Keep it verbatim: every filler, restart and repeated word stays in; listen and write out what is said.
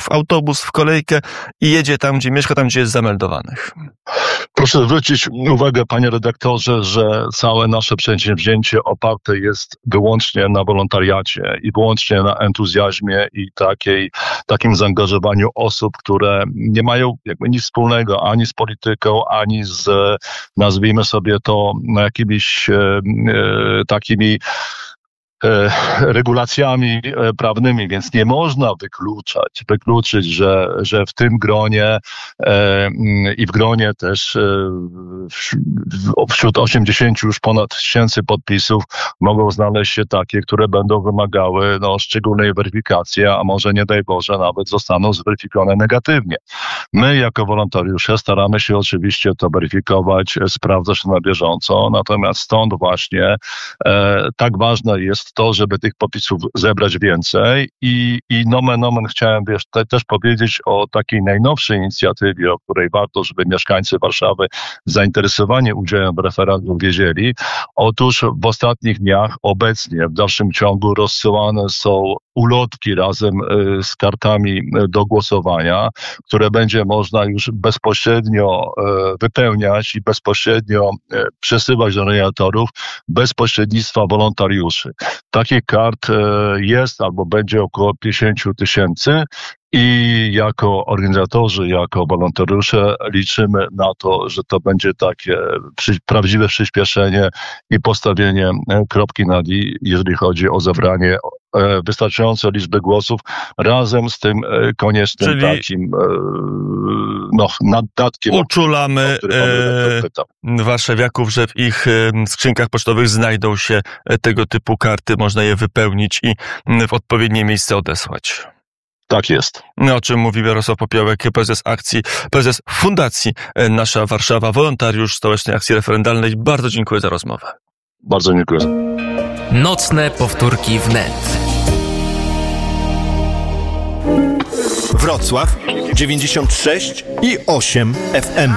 w autobus, w kolejkę i jedzie tam, gdzie mieszka, tam, gdzie jest zameldowanych. Proszę zwrócić uwagę, panie redaktorze, że całe nasze przedsięwzięcie oparte jest wyłącznie na wolontariacie i wyłącznie na entuzjazmie i takiej, takim zaangażowaniu osób, które nie mają jakby nic wspólnego ani z polityką, ani z, nazwijmy sobie to, jakimiś e, e, takimi regulacjami prawnymi, więc nie można wykluczać, wykluczyć, że, że w tym gronie e, i w gronie też e, wśród osiemdziesięciu już ponad tysięcy podpisów mogą znaleźć się takie, które będą wymagały no, szczególnej weryfikacji, a może nie daj Boże nawet zostaną zweryfikowane negatywnie. My jako wolontariusze staramy się oczywiście to weryfikować, sprawdzać to na bieżąco, natomiast stąd właśnie e, tak ważne jest to, żeby tych podpisów zebrać więcej i, i nomen omen chciałem wiesz, te, też powiedzieć o takiej najnowszej inicjatywie, o której warto, żeby mieszkańcy Warszawy zainteresowani udziałem w referendum wiedzieli. Otóż w ostatnich dniach obecnie w dalszym ciągu rozsyłane są ulotki razem z kartami do głosowania, które będzie można już bezpośrednio wypełniać i bezpośrednio przesyłać do rejestratorów bez pośrednictwa wolontariuszy. Takich kart jest albo będzie około pięćdziesiąt tysięcy. I jako organizatorzy, jako wolontariusze liczymy na to, że to będzie takie przy, prawdziwe przyspieszenie i postawienie kropki nad i, jeżeli chodzi o zebranie e, wystarczającej liczby głosów razem z tym e, koniecznym Czyli takim e, no, naddatkiem. Uczulamy e, warszawiaków, że w ich e, skrzynkach pocztowych znajdą się tego typu karty, można je wypełnić i w odpowiednie miejsce odesłać. Tak jest. O czym mówi Jarosław Popiołek, prezes akcji, prezes Fundacji Nasza Warszawa, wolontariusz Stołecznej Akcji Referendalnej. Bardzo dziękuję za rozmowę. Bardzo dziękuję. Nocne powtórki wnet. Wrocław dziewięćdziesiąt sześć i osiem F M.